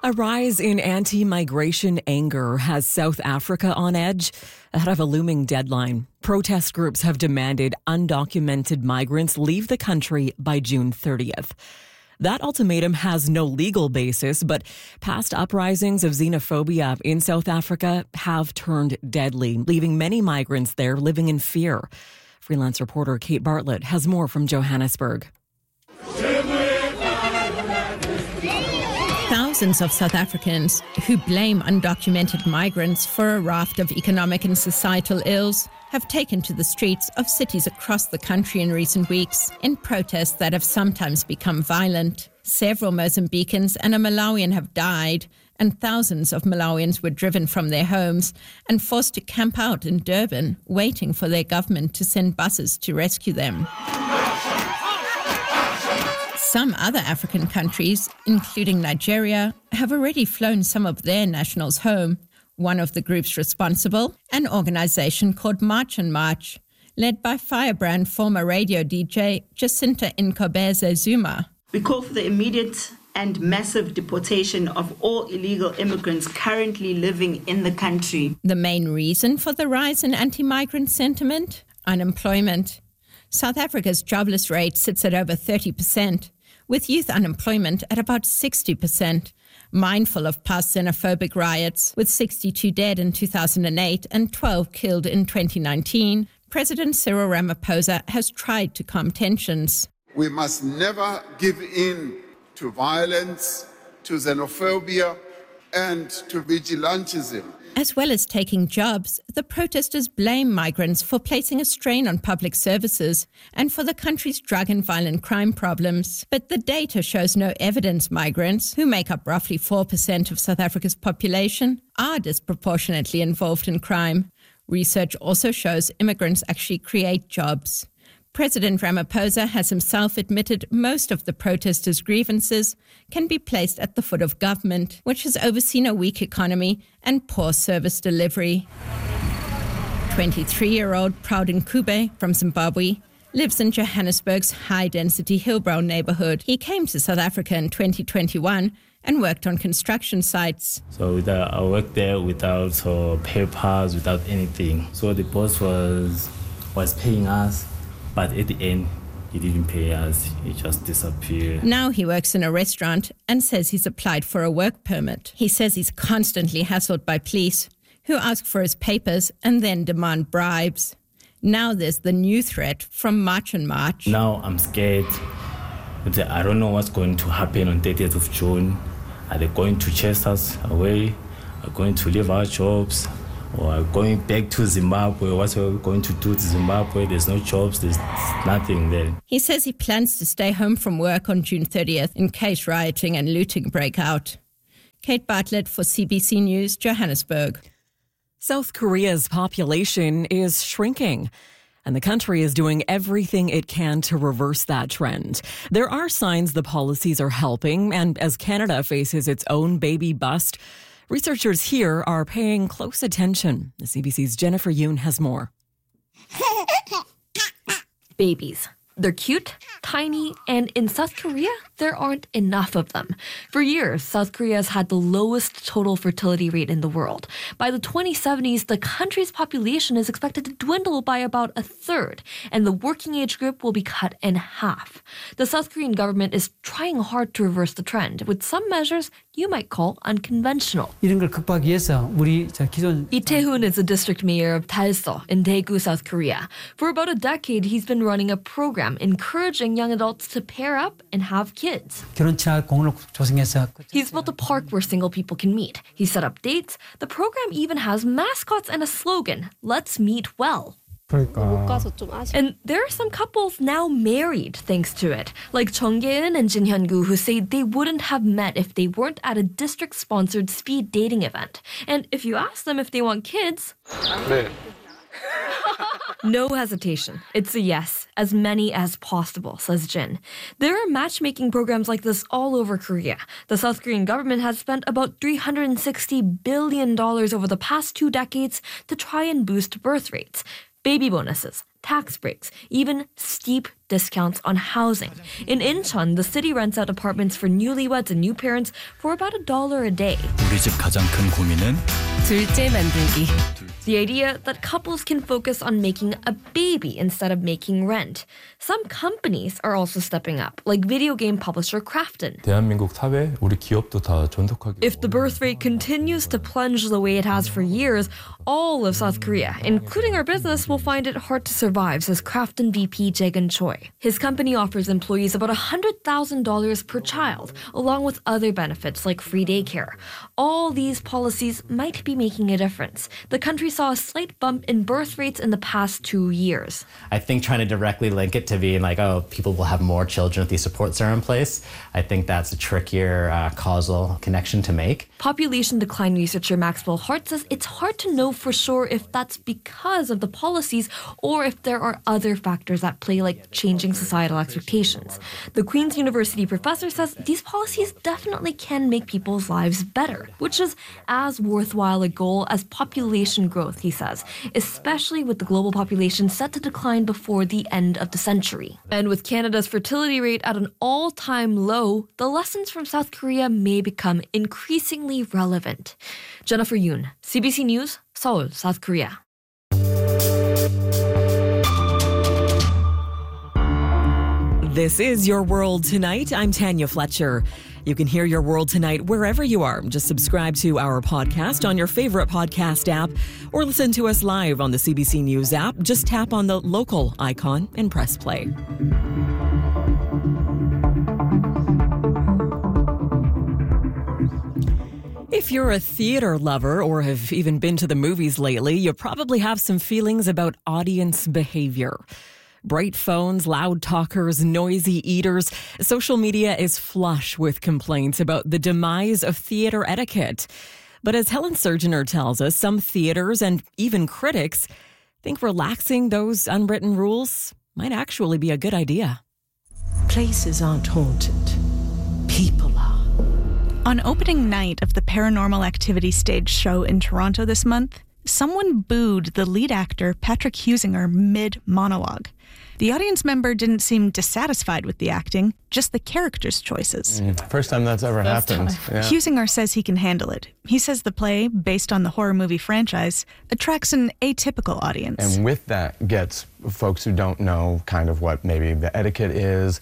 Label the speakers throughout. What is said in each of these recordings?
Speaker 1: A rise in anti-migration anger has South Africa on edge ahead of a looming deadline. Protest groups have demanded undocumented migrants leave the country by June 30th. That ultimatum has no legal basis, but past uprisings of xenophobia in South Africa have turned deadly, leaving many migrants there living in fear. Freelance reporter Kate Bartlett has more from Johannesburg.
Speaker 2: Thousands of South Africans who blame undocumented migrants for a raft of economic and societal ills have taken to the streets of cities across the country in recent weeks in protests that have sometimes become violent. Several Mozambicans and a Malawian have died, and thousands of Malawians were driven from their homes and forced to camp out in Durban, waiting for their government to send buses to rescue them. Some other African countries, including Nigeria, have already flown some of their nationals home. One of the groups responsible, an organization called March and March, led by Firebrand former radio DJ Jacinta Nkobeze Zuma.
Speaker 3: We call for the immediate and massive deportation of all illegal immigrants currently living in the country.
Speaker 2: The main reason for the rise in anti-migrant sentiment? Unemployment. South Africa's jobless rate sits at over 30%. With youth unemployment at about 60%, mindful of past xenophobic riots, with 62 dead in 2008 and 12 killed in 2019, President Cyril Ramaphosa has tried to calm tensions.
Speaker 4: We must never give in to violence, to xenophobia, and to vigilantism.
Speaker 2: As well as taking jobs, the protesters blame migrants for placing a strain on public services and for the country's drug and violent crime problems. But the data shows no evidence migrants, who make up roughly 4% of South Africa's population, are disproportionately involved in crime. Research also shows immigrants actually create jobs. President Ramaphosa has himself admitted most of the protesters' grievances can be placed at the foot of government, which has overseen a weak economy and poor service delivery. 23-year-old Proudin Kube from Zimbabwe lives in Johannesburg's high-density Hillbrow neighborhood. He came to South Africa in 2021 and worked on construction sites.
Speaker 5: So I worked there without papers, without anything. So the boss was paying us. But at the end, he didn't pay us. He just disappeared.
Speaker 2: Now he works in a restaurant and says he's applied for a work permit. He says he's constantly hassled by police who ask for his papers and then demand bribes. Now there's the new threat from March and March.
Speaker 5: Now I'm scared. I don't know what's going to happen on 30th of June. Are they going to chase us away? Are we going to leave our jobs? Or going back to Zimbabwe? What are we going to do to Zimbabwe? There's no jobs, there's nothing there.
Speaker 2: He says he plans to stay home from work on June 30th in case rioting and looting break out. Kate Bartlett for CBC News, Johannesburg.
Speaker 1: South Korea's population is shrinking, and the country is doing everything it can to reverse that trend. There are signs the policies are helping, and as Canada faces its own baby bust, researchers here are paying close attention. The CBC's Jennifer Yoon has more.
Speaker 6: Babies. They're cute, tiny, and in South Korea, there aren't enough of them. For years, South Korea has had the lowest total fertility rate in the world. By the 2070s, the country's population is expected to dwindle by about a third, and the working age group will be cut in half. The South Korean government is trying hard to reverse the trend, with some measures you might call unconventional. Lee Tae-hoon is the district mayor of Dalseo in Daegu, South Korea. For about a decade, he's been running a program encouraging young adults to pair up and have kids. He's built a park where single people can meet. He set up dates. The program even has mascots and a slogan, "Let's meet well." And there are some couples now married thanks to it, like Chung Gae-eun and Jin Hyun-gu, who say they wouldn't have met if they weren't at a district-sponsored speed dating event. And if you ask them if they want kids, no hesitation. It's a yes, as many as possible, says Jin. There are matchmaking programs like this all over Korea. The South Korean government has spent about $360 billion over the past 2 decades to try and boost birth rates. Baby bonuses, tax breaks, even steep discounts on housing. In Incheon, the city rents out apartments for newlyweds and new parents for about $1 a day.
Speaker 7: 우리 집 가장 큰 고민은
Speaker 8: 둘째 만들기.
Speaker 6: The idea that couples can focus on making a baby instead of making rent. Some companies are also stepping up, like video game publisher Krafton.
Speaker 9: 대한민국 사회, 우리 기업도 다 존속하게.
Speaker 6: If the birth rate continues to plunge the way it has for years, all of South Korea, including our business, will find it hard to survive, says Krafton VP Jae-gun Choi. His company offers employees about $100,000 per child, along with other benefits like free daycare. All these policies might be making a difference. The country saw a slight bump in birth rates in the past 2 years.
Speaker 10: I think trying to directly link it to being like, oh, people will have more children if these supports are in place, I think that's a trickier causal connection to make.
Speaker 6: Population decline researcher Maxwell Hart says it's hard to know for sure if that's because of the policies or if there are other factors at play, like changing societal expectations. The Queen's University professor says these policies definitely can make people's lives better, which is as worthwhile a goal as population growth, he says, especially with the global population set to decline before the end of the century. And with Canada's fertility rate at an all-time low, the lessons from South Korea may become increasingly relevant. Jennifer Yoon, CBC News, Seoul, South Korea.
Speaker 1: This is Your World Tonight. I'm Tanya Fletcher. You can hear Your World Tonight wherever you are. Just subscribe to our podcast on your favorite podcast app or listen to us live on the CBC News app. Just tap on the local icon and press play. If you're a theater lover or have even been to the movies lately, you probably have some feelings about audience behavior. Bright phones, loud talkers, noisy eaters. Social media is flush with complaints about the demise of theater etiquette. But as Helen Surgener tells us, some theaters and even critics think relaxing those unwritten rules might actually be a good idea.
Speaker 11: Places aren't haunted. People are.
Speaker 12: On opening night of the Paranormal Activity stage show in Toronto this month, someone booed the lead actor, Patrick Husinger, mid-monologue. The audience member didn't seem dissatisfied with the acting, just the character's choices.
Speaker 13: First time that's ever happened. Yeah.
Speaker 12: Husinger says he can handle it. He says the play, based on the horror movie franchise, attracts an atypical audience.
Speaker 13: And with that gets folks who don't know kind of what maybe the etiquette is,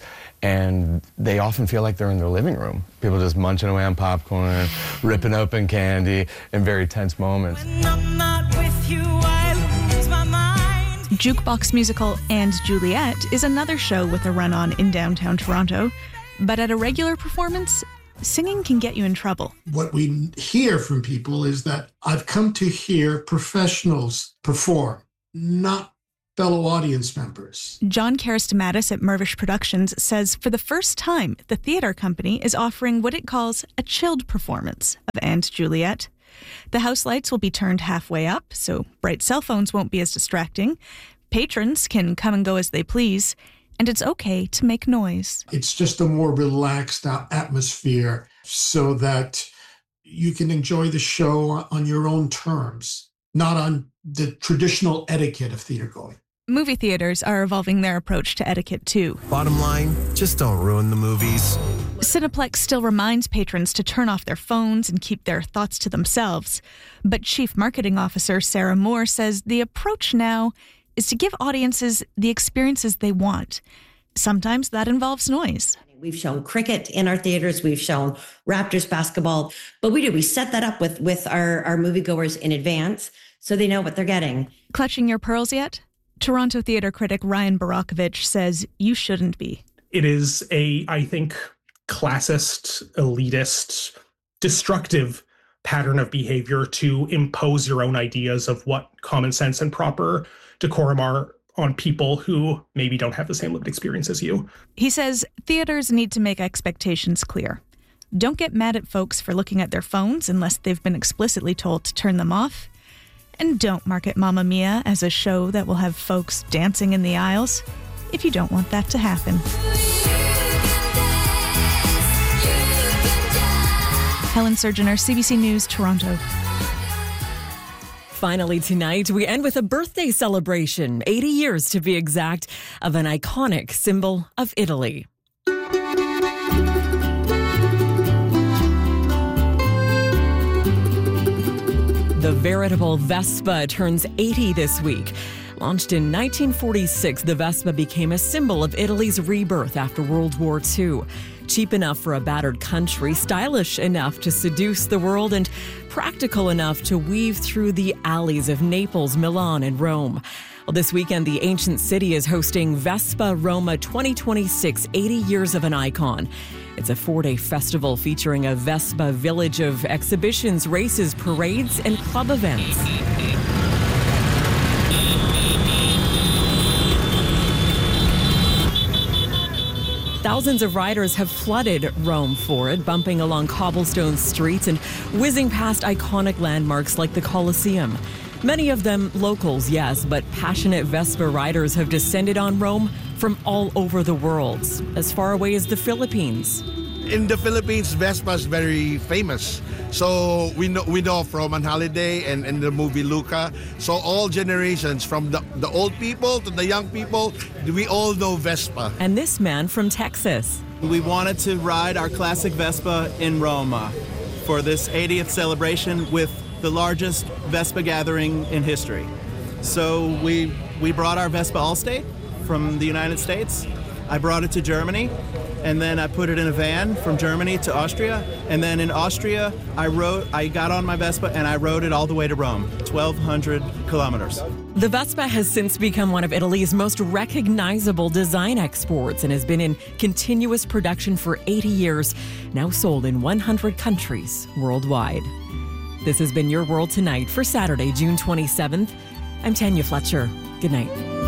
Speaker 13: and they often feel like they're in their living room. People just munching away on popcorn, ripping open candy in very tense moments.
Speaker 11: When I'm not with you, I lose my mind.
Speaker 12: Jukebox musical And Juliet is another show with a run-on in downtown Toronto. But at a regular performance, singing can get you in trouble.
Speaker 14: What we hear from people is that I've come to hear professionals perform, not fellow audience members.
Speaker 12: John Karastamatis at Mirvish Productions says for the first time, the theater company is offering what it calls a chilled performance of And Juliet. The house lights will be turned halfway up, so bright cell phones won't be as distracting. Patrons can come and go as they please, and it's okay to make noise.
Speaker 14: It's just a more relaxed atmosphere so that you can enjoy the show on your own terms, not on the traditional etiquette of theater going.
Speaker 12: Movie theaters are evolving their approach to etiquette too.
Speaker 15: Bottom line, just don't ruin the movies.
Speaker 12: Cineplex still reminds patrons to turn off their phones and keep their thoughts to themselves. But Chief Marketing Officer Sarah Moore says the approach now is to give audiences the experiences they want. Sometimes that involves noise.
Speaker 16: We've shown cricket in our theaters. We've shown Raptors basketball. But we set that up with our moviegoers in advance so they know what they're getting.
Speaker 12: Clutching your pearls yet? Toronto theater critic Ryan Barakovich says you shouldn't be.
Speaker 17: It is I think, classist, elitist, destructive pattern of behavior to impose your own ideas of what common sense and proper decorum are on people who maybe don't have the same lived experience as you.
Speaker 12: He says theaters need to make expectations clear. Don't get mad at folks for looking at their phones unless they've been explicitly told to turn them off. And don't market Mamma Mia as a show that will have folks dancing in the aisles if you don't want that to happen. Helen Surgener, CBC News, Toronto.
Speaker 1: Finally tonight, we end with a birthday celebration, 80 years to be exact, of an iconic symbol of Italy. The veritable Vespa turns 80 this week. Launched in 1946, the Vespa became a symbol of Italy's rebirth after World War II. Cheap enough for a battered country, stylish enough to seduce the world, and practical enough to weave through the alleys of Naples, Milan, and Rome. Well, this weekend, the ancient city is hosting Vespa Roma 2026, 80 Years of an Icon. It's a 4-day festival featuring a Vespa village of exhibitions, races, parades, and club events. Thousands of riders have flooded Rome for it, bumping along cobblestone streets and whizzing past iconic landmarks like the Colosseum. Many of them locals, yes, but passionate Vespa riders have descended on Rome from all over the world, as far away as the Philippines.
Speaker 18: In the Philippines, Vespa is very famous. So we know from On Holiday and the movie Luca. So all generations, from the old people to the young people, we all know Vespa.
Speaker 1: And this man from Texas.
Speaker 19: We wanted to ride our classic Vespa in Roma for this 80th celebration with the largest Vespa gathering in history. So we brought our Vespa Allstate from the United States. I brought it to Germany, and then I put it in a van from Germany to Austria. And then in Austria, I got on my Vespa and I rode it all the way to Rome, 1,200 kilometers.
Speaker 1: The Vespa has since become one of Italy's most recognizable design exports and has been in continuous production for 80 years, now sold in 100 countries worldwide. This has been Your World Tonight for Saturday, June 27th. I'm Tanya Fletcher. Good night.